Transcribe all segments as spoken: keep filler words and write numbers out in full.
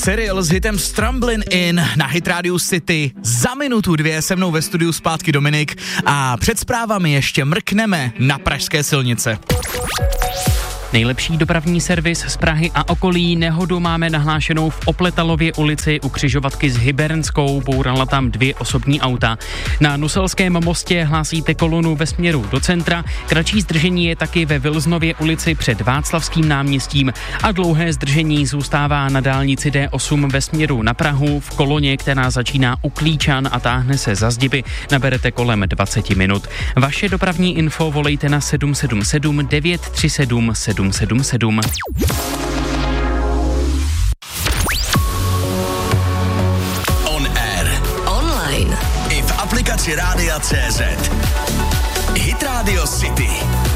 Cyril s hitem Strumblin' In na Hit Radio City. Za minutu dvě se mnou ve studiu zpátky Dominik a před zprávami ještě mrkneme na pražské silnice. Nejlepší dopravní servis z Prahy a okolí. Nehodu máme nahlášenou v Opletalově ulici u křižovatky s Hybernskou. Bourala tam dvě osobní auta. Na Nuselském mostě hlásíte kolonu ve směru do centra. Kratší zdržení je taky ve Vilznově ulici před Václavským náměstím a dlouhé zdržení zůstává na dálnici D osm ve směru na Prahu v koloně, která začíná u Klíčan a táhne se za Zdiby. Naberete kolem dvacet minut. Vaše dopravní info volejte na sedm sedm sedm devět tři sedm sedm sedm sedm. On air. Online. I v aplikaci Rádia C Z. Hit Radio City.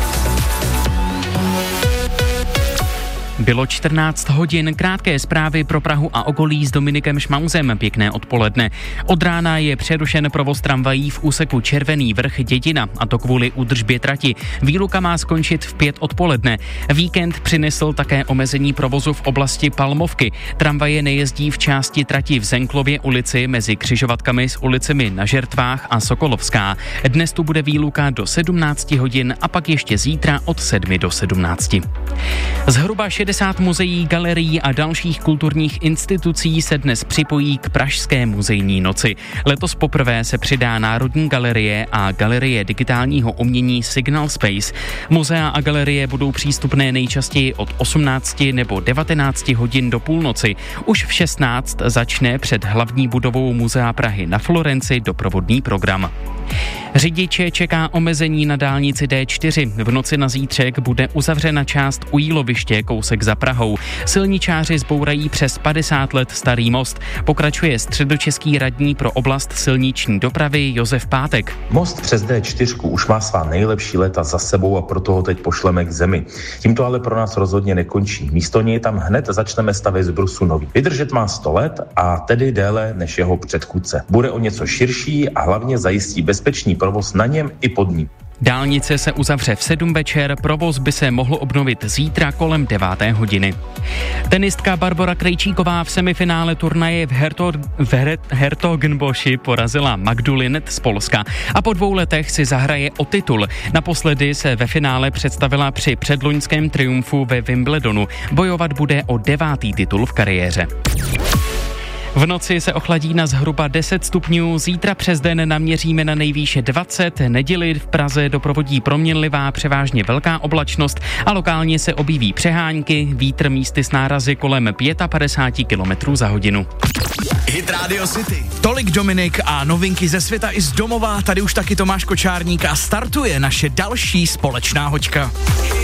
Bylo čtrnáct hodin, krátké zprávy pro Prahu a okolí s Dominikem Šmauzem. Pěkné odpoledne. Od rána je přerušen provoz tramvají v úseku Červený Vrch Dětina, a to kvůli údržbě trati. Výluka má skončit v pět odpoledne. Víkend přinesl také omezení provozu v oblasti Palmovky. Tramvaje nejezdí v části trati v Zenklově ulici mezi křižovatkami s ulicemi Na Žertvách a Sokolovská. Dnes tu bude výluka do sedmnáct hodin a pak ještě zítra od sedmi do sedmnácti. Zhruba šedesát muzeí, galerií a dalších kulturních institucí se dnes připojí k Pražské muzejní noci. Letos poprvé se přidá Národní galerie a Galerie digitálního umění Signal Space. Muzea a galerie budou přístupné nejčastěji od osmnácti nebo devatenácti hodin do půlnoci. Už v šestnáct začne před hlavní budovou Muzea Prahy na Florenci doprovodný program. Řidiče čeká omezení na dálnici D čtyři. V noci na zítřek bude uzavřena část u Jíloviště, kousek za Prahou. Silničáři zbourají přes padesát let starý most. Pokračuje středočeský radní pro oblast silniční dopravy Josef Pátek. Most přes D čtyři už má svá nejlepší léta za sebou a proto ho teď pošleme k zemi. Tím to ale pro nás rozhodně nekončí. Místo něj tam hned začneme stavět z brusu nový. Vydržet má sto let a tedy déle než jeho předchůdce. Bude o něco širší a hlavně zajistí bezpečný provoz na něm i pod ním. Dálnice se uzavře v sedm večer, provoz by se mohl obnovit zítra kolem deváté hodiny. Tenistka Barbora Krejčíková v semifinále turnaje v, Hertog, v Her, Hertogenboši porazila Magdu Linet z Polska a po dvou letech si zahraje o titul. Naposledy se ve finále představila při předloňském triumfu ve Wimbledonu. Bojovat bude o devátý titul v kariéře. V noci se ochladí na zhruba deset stupňů, zítra přes den naměříme na nejvýše dvacet, neděli v Praze doprovodí proměnlivá převážně velká oblačnost a lokálně se objeví přehánky, vítr místy s nárazy kolem padesát pět kilometrů za hodinu. Hit Radio City. Tolik Dominik a novinky ze světa i z domova, tady už taky Tomáš Kočárník a startuje naše další společná hoďka.